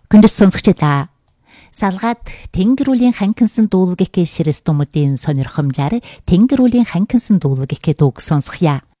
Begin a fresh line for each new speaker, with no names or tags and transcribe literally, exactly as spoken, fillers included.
Хүндэс сонсогчдаа салгаад Тэнгэр-үлийн ханкинсан дуулал гэхээ ширэс думуудын сонирхомжаар Тэнгэр-үлийн ханкинсан дуулал гэхээ дууг сонсохъя.